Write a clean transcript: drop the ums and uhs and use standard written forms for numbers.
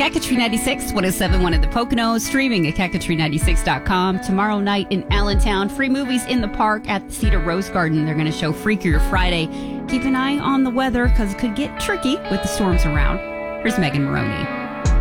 Cacatry 96, 107.1 at the Poconos, streaming at cacatry96.com. Tomorrow night in Allentown, free movies in the park at the Cedar Rose Garden. They're going to show Freakier Friday. Keep an eye on the weather because it could get tricky with the storms around. Here's Megan Maroney.